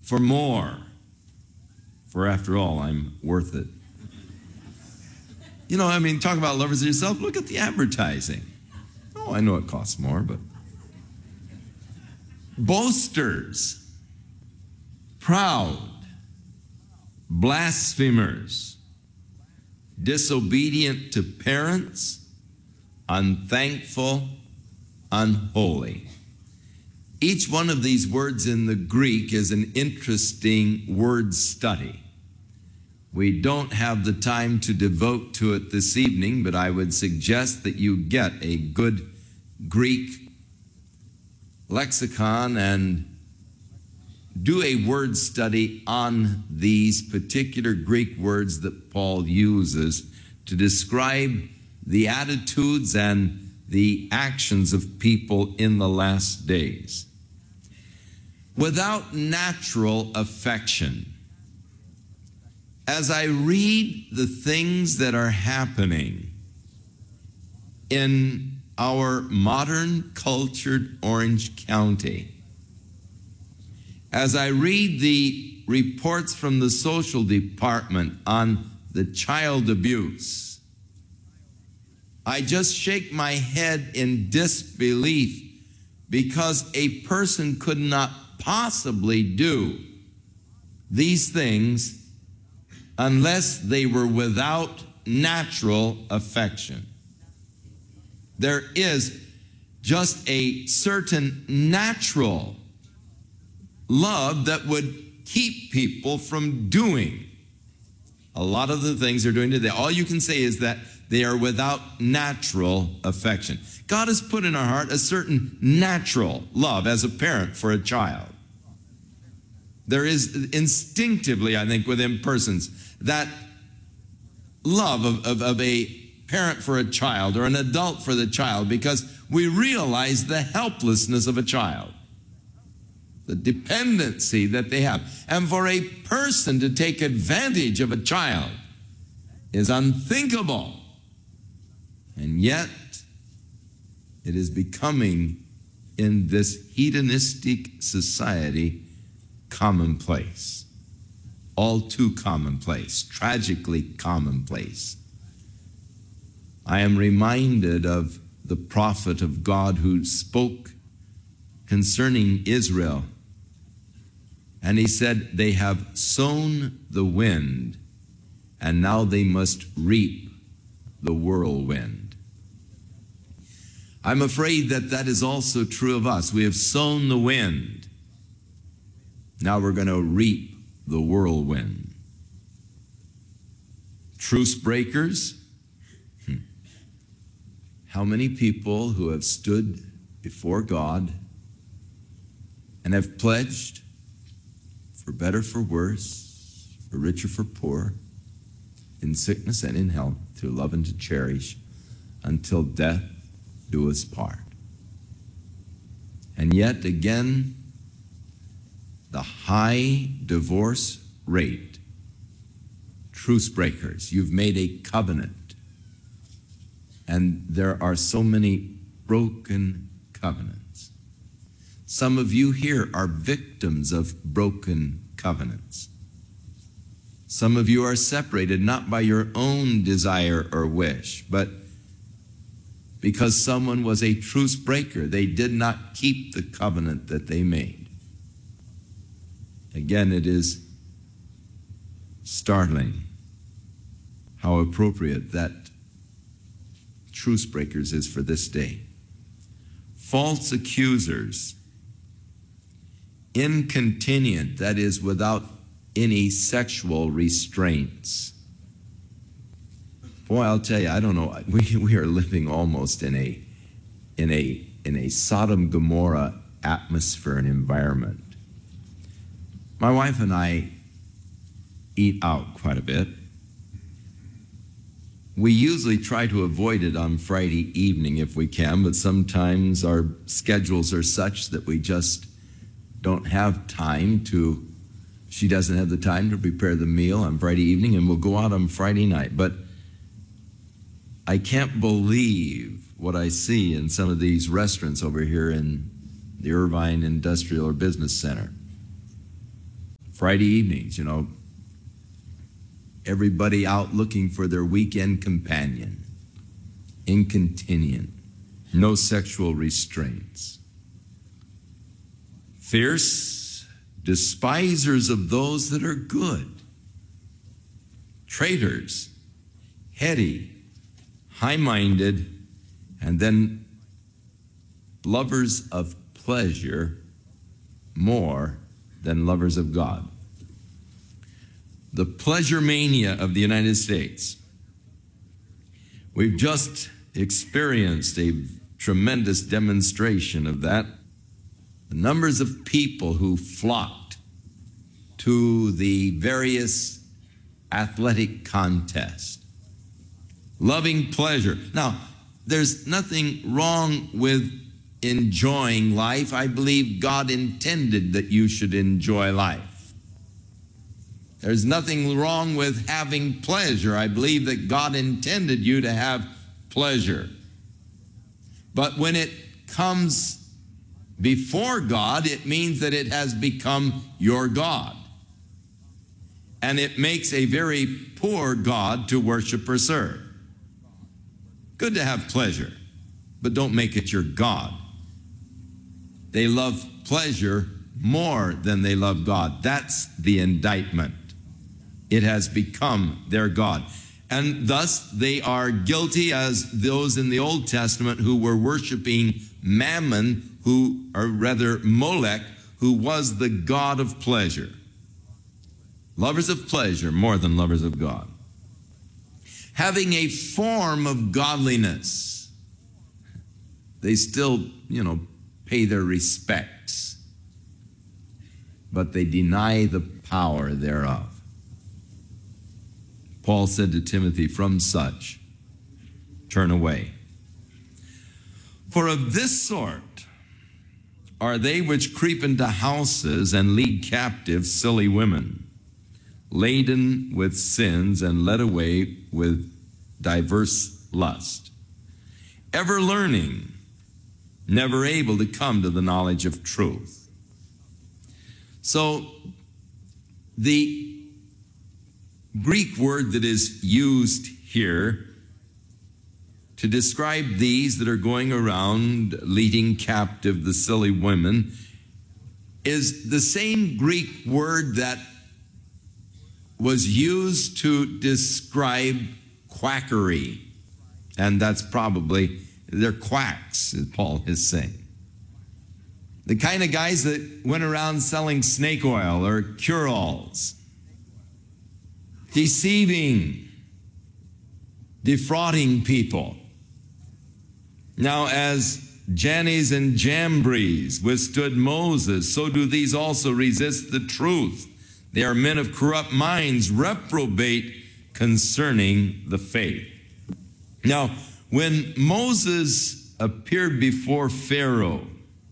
for more. For after all, I'm worth it. You know, I mean, talk about lovers of yourself. Look at the advertising. Oh, I know it costs more, but. Boasters, proud, blasphemers, disobedient to parents, unthankful, unholy. Each one of these words in the Greek is an interesting word study. We don't have the time to devote to it this evening, but I would suggest that you get a good Greek lexicon and do a word study on these particular Greek words that Paul uses to describe the attitudes and the actions of people in the last days. Without natural affection, as I read the things that are happening in our modern cultured Orange County, as I read the reports from the social department on the child abuse, I just shake my head in disbelief because a person could not possibly do these things unless they were without natural affection. There is just a certain natural love that would keep people from doing a lot of the things they're doing today. All you can say is that they are without natural affection. God has put in our heart a certain natural love as a parent for a child. There is instinctively, I think, within persons that love of a parent for a child or an adult for the child, because we realize the helplessness of a child, the dependency that they have. And for a person to take advantage of a child is unthinkable. And yet, it is becoming, in this hedonistic society, commonplace. All too commonplace, tragically commonplace. I am reminded of the prophet of God who spoke concerning Israel. And he said, they have sown the wind, and now they must reap the whirlwind. I'm afraid that that is also true of us. We have sown the wind. Now we're going to reap the whirlwind. Truce breakers. How many people who have stood before God and have pledged, for better, for worse, for richer, for poor, in sickness and in health, to love and to cherish, until death do us part. And yet again, the high divorce rate, truce breakers, you've made a covenant. And there are so many broken covenants. Some of you here are victims of broken covenants. Some of you are separated not by your own desire or wish, but because someone was a truce breaker. They did not keep the covenant that they made. Again, it is startling how appropriate that truce breakers is for this day. False accusers, incontinent, that is, without any sexual restraints. Boy, I'll tell you, I don't know. We are living almost in a Sodom Gomorrah atmosphere and environment. My wife and I eat out quite a bit. We usually try to avoid it on Friday evening if we can, but sometimes our schedules are such that we just don't have time to, she doesn't have the time to prepare the meal on Friday evening, and we'll go out on Friday night. But I can't believe what I see in some of these restaurants over here in the Irvine Industrial or Business Center. Friday evenings, everybody out looking for their weekend companion. Incontinent. No sexual restraints. Fierce, despisers of those that are good. Traitors, heady, high-minded, and then lovers of pleasure more than lovers of God. The pleasure mania of the United States. We've just experienced a tremendous demonstration of that. The numbers of people who flocked to the various athletic contests, loving pleasure. Now, there's nothing wrong with enjoying life. I believe God intended that you should enjoy life. There's nothing wrong with having pleasure. I believe that God intended you to have pleasure. But when it comes before God, it means that it has become your God. And it makes a very poor God to worship or serve. Good to have pleasure, but don't make it your God. They love pleasure more than they love God. That's the indictment. It has become their God. And thus they are guilty as those in the Old Testament who were worshiping Mammon, or rather Molech, who was the god of pleasure. Lovers of pleasure more than lovers of God. Having a form of godliness. They still, pay their respects, but they deny the power thereof. Paul said to Timothy, from such, turn away. For of this sort are they which creep into houses and lead captive silly women, laden with sins and led away with diverse lust, ever learning, never able to come to the knowledge of truth. So the Greek word that is used here to describe these that are going around leading captive the silly women is the same Greek word that was used to describe quackery. And that's probably, they're quacks, as Paul is saying. The kind of guys that went around selling snake oil or cure-alls, deceiving, defrauding people. Now, as Jannes and Jambres withstood Moses, so do these also resist the truth. They are men of corrupt minds, reprobate concerning the faith. Now, when Moses appeared before Pharaoh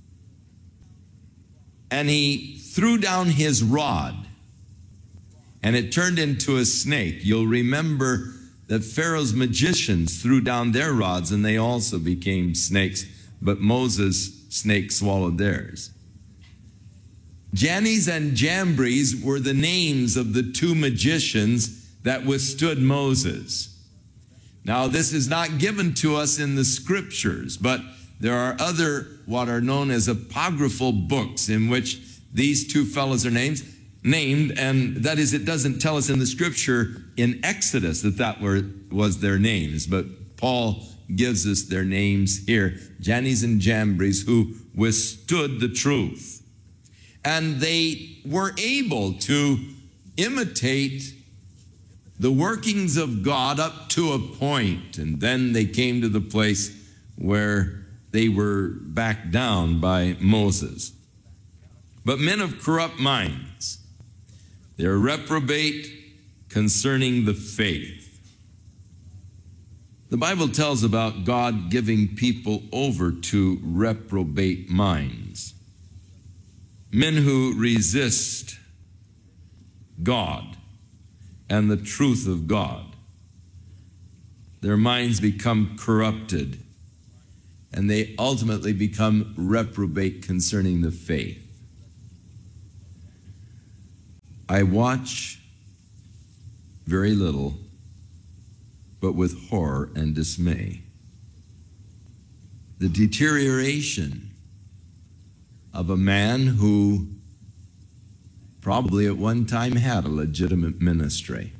and he threw down his rod and it turned into a snake, you'll remember that Pharaoh's magicians threw down their rods and they also became snakes, but Moses' snake swallowed theirs. Jannes and Jambres were the names of the two magicians that withstood Moses. Now, this is not given to us in the scriptures, but there are other what are known as apocryphal books in which these two fellows are named, and that is, it doesn't tell us in the scripture in Exodus that was their names, but Paul gives us their names here, Jannes and Jambres, who withstood the truth. And they were able to imitate the workings of God up to a point, and then they came to the place where they were backed down by Moses. But men of corrupt minds, they're reprobate concerning the faith. The Bible tells about God giving people over to reprobate minds. Men who resist God and the truth of God. Their minds become corrupted, and they ultimately become reprobate concerning the faith. I watch very little, but with horror and dismay, the deterioration of a man who probably at one time had a legitimate ministry.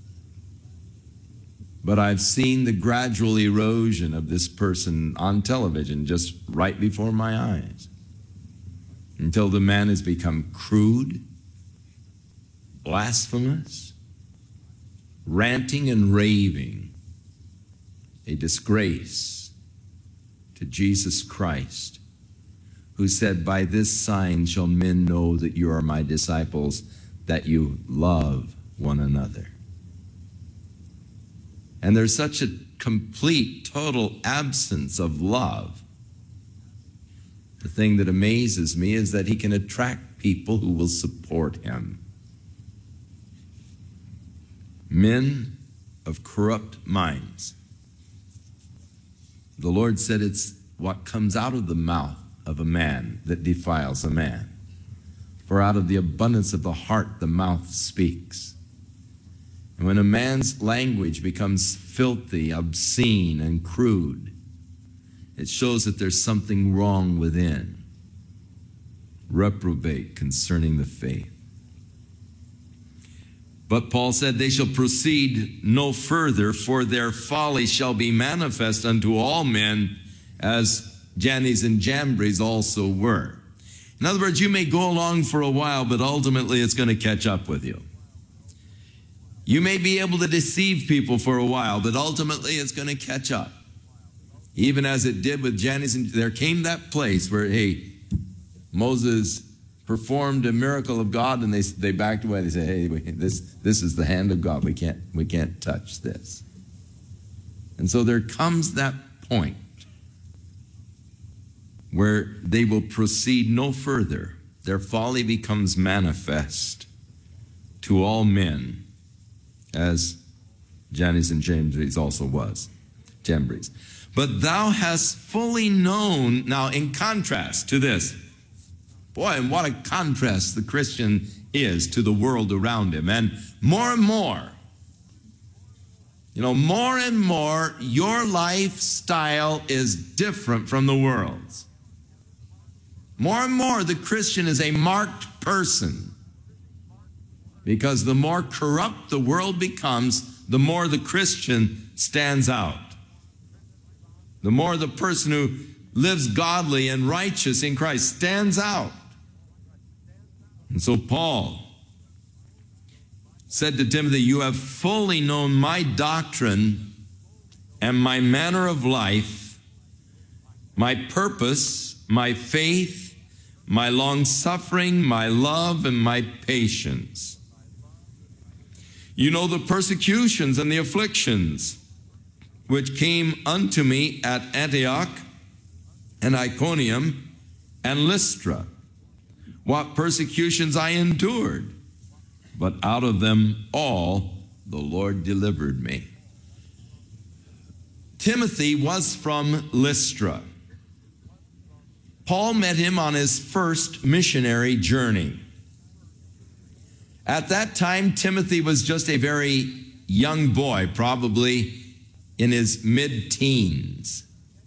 But I've seen the gradual erosion of this person on television just right before my eyes, until the man has become crude, blasphemous, ranting and raving, a disgrace to Jesus Christ, who said, "By this sign shall men know that you are my disciples, that you love one another." And there's such a complete, total absence of love. The thing that amazes me is that he can attract people who will support him. Men of corrupt minds. The Lord said it's what comes out of the mouth of a man that defiles a man. For out of the abundance of the heart the mouth speaks. And when a man's language becomes filthy, obscene, and crude, it shows that there's something wrong within. Reprobate concerning the faith. But Paul said, they shall proceed no further, for their folly shall be manifest unto all men, as Jannes and Jambres also were. In other words, you may go along for a while, but ultimately it's going to catch up with you. You may be able to deceive people for a while, but ultimately it's going to catch up. Even as it did with Jannes, and there came that place where, hey, Moses performed a miracle of God, and they backed away. They said, hey, this is the hand of God. We can't touch this. And so there comes that point where they will proceed no further. Their folly becomes manifest to all men, as Jannes and Jambres also was. Jambres. But thou hast fully known, now in contrast to this, boy, and what a contrast the Christian is to the world around him. And more, more, your lifestyle is different from the world's. More and more, the Christian is a marked person. Because the more corrupt the world becomes, the more the Christian stands out. The more the person who lives godly and righteous in Christ stands out. And so Paul said to Timothy, you have fully known my doctrine and my manner of life, my purpose, my faith, my long-suffering, my love, and my patience. You know the persecutions and the afflictions which came unto me at Antioch and Iconium and Lystra, what persecutions I endured, but out of them all the Lord delivered me. Timothy was from Lystra. Paul met him on his first missionary journey. At that time, Timothy was just a very young boy, probably in his mid-teens.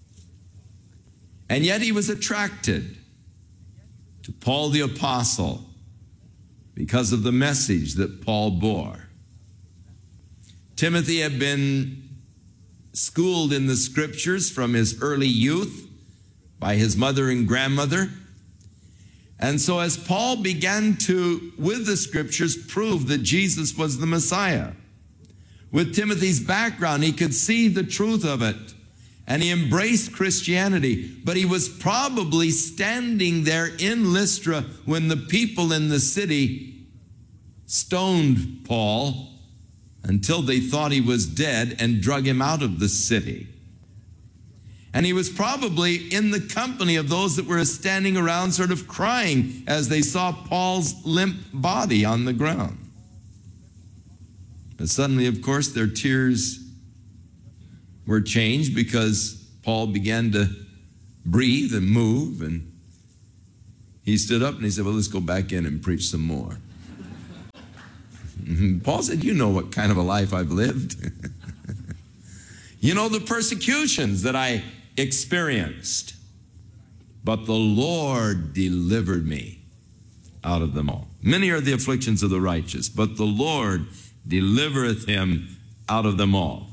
And yet he was attracted to Paul the Apostle because of the message that Paul bore. Timothy had been schooled in the scriptures from his early youth by his mother and grandmother. And so as Paul began to, with the scriptures, prove that Jesus was the Messiah, with Timothy's background, he could see the truth of it, and he embraced Christianity. But he was probably standing there in Lystra when the people in the city stoned Paul until they thought he was dead and drug him out of the city. And he was probably in the company of those that were standing around sort of crying as they saw Paul's limp body on the ground. But suddenly, of course, their tears were changed because Paul began to breathe and move, and he stood up and he said, well, let's go back in and preach some more. Paul said, you know what kind of a life I've lived. You know the persecutions that I experienced. But the Lord delivered me out of them all. Many are the afflictions of the righteous, but the Lord delivereth him out of them all.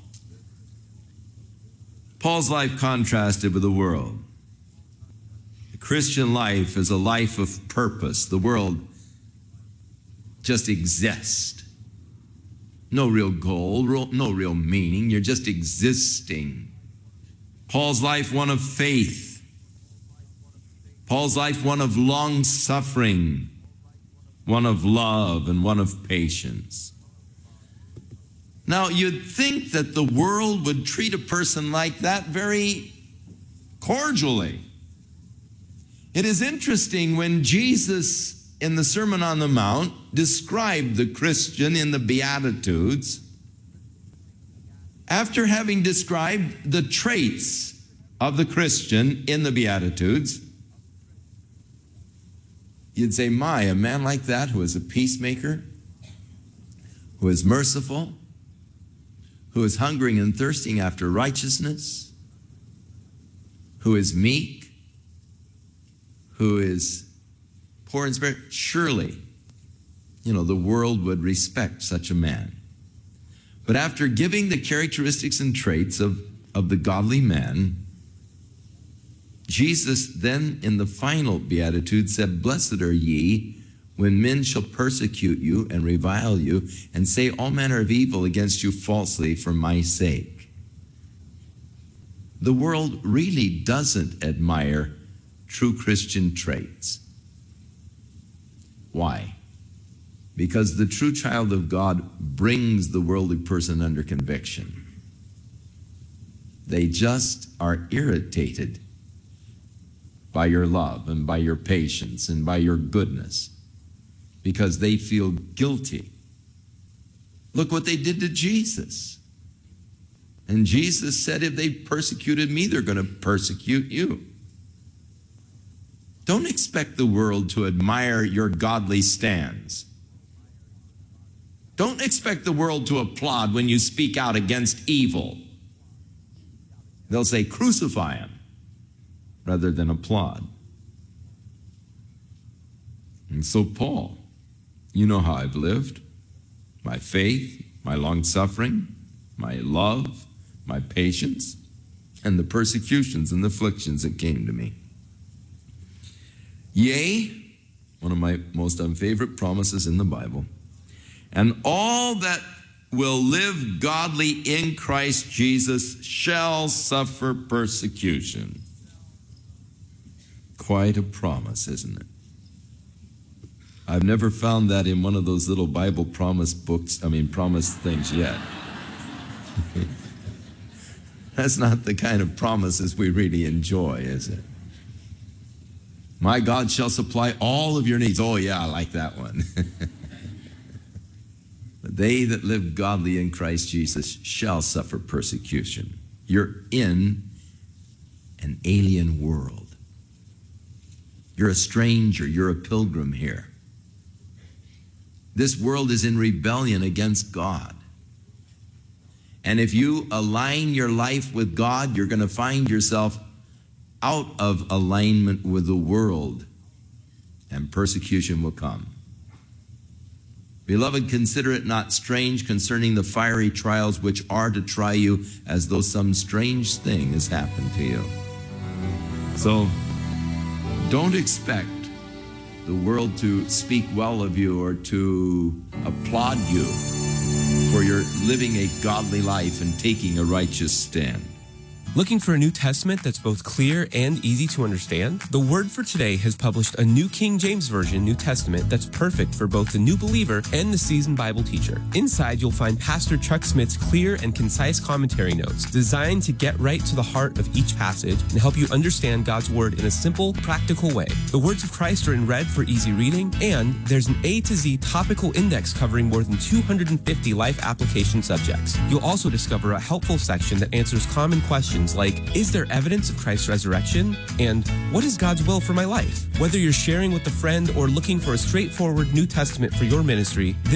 Paul's life contrasted with the world. The Christian life is a life of purpose. The world just exists. No real goal, no real meaning. You're just existing. Paul's life, one of faith. Paul's life, one of long suffering, one of love, and one of patience. Now, you'd think that the world would treat a person like that very cordially. It is interesting when Jesus, in the Sermon on the Mount, described the Christian in the Beatitudes, after having described the traits of the Christian in the Beatitudes, you'd say, my, a man like that who is a peacemaker, who is merciful, who is hungering and thirsting after righteousness, who is meek, who is poor in spirit, surely, the world would respect such a man. But after giving the characteristics and traits of the godly man, Jesus then in the final beatitude said, blessed are ye when men shall persecute you and revile you and say all manner of evil against you falsely for my sake. The world really doesn't admire true Christian traits. Why? Because the true child of God brings the worldly person under conviction. They just are irritated by your love and by your patience and by your goodness because they feel guilty. Look what they did to Jesus. And Jesus said, if they persecuted me, they're going to persecute you. Don't expect the world to admire your godly stands. Don't expect the world to applaud when you speak out against evil. They'll say, crucify him, rather than applaud. And so Paul, you know how I've lived. My faith, my long suffering, my love, my patience, and the persecutions and the afflictions that came to me. Yea, one of my most unfavorite promises in the Bible, and all that will live godly in Christ Jesus shall suffer persecution. Quite a promise, isn't it? I've never found that in one of those little Bible promise things yet. That's not the kind of promises we really enjoy, is it? My God shall supply all of your needs. Oh yeah, I like that one. But they that live godly in Christ Jesus shall suffer persecution. You're in an alien world. You're a stranger. You're a pilgrim here. This world is in rebellion against God. And if you align your life with God, you're going to find yourself out of alignment with the world, and persecution will come. Beloved, consider it not strange concerning the fiery trials which are to try you, as though some strange thing has happened to you. So, don't expect the world to speak well of you or to applaud you for your living a godly life and taking a righteous stand. Looking for a New Testament that's both clear and easy to understand? The Word for Today has published a New King James Version New Testament that's perfect for both the new believer and the seasoned Bible teacher. Inside, you'll find Pastor Chuck Smith's clear and concise commentary notes designed to get right to the heart of each passage and help you understand God's Word in a simple, practical way. The words of Christ are in red for easy reading, and there's an A to Z topical index covering more than 250 life application subjects. You'll also discover a helpful section that answers common questions like, is there evidence of Christ's resurrection? And what is God's will for my life? Whether you're sharing with a friend or looking for a straightforward New Testament for your ministry,